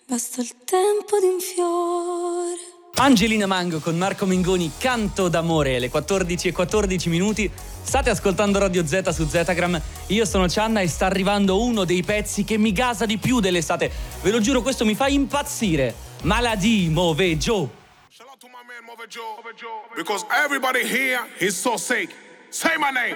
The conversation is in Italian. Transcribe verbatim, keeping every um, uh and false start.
Basta il tempo di un fiore. Angelina Mango con Marco Mengoni, Canto d'amore, alle quattordici e quattordici minuti. State ascoltando Radio Z su Zetagram. Io sono Cianna e sta arrivando uno dei pezzi che mi gasa di più dell'estate. Ve lo giuro, questo mi fa impazzire. Maladie, Move Joe. Shout out to my man Move Joe, because everybody here is so sick. Say my name.